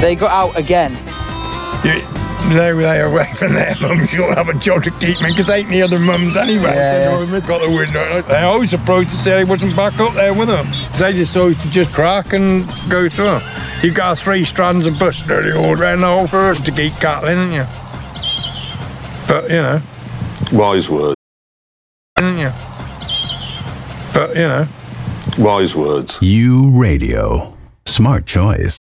They got out again. They away from their mums. You'll have a job to keep me, because ain't the other mums anyway. Yeah. So they've got the window. They're always surprised to say he wasn't back up there with them. They just always to just crack and go through. You've got 3 strands of bus nearly all around the whole for us to keep cattling, haven't you? But, you know. Wise words. Haven't you? But, you know. Wise words. U Radio. Smart choice.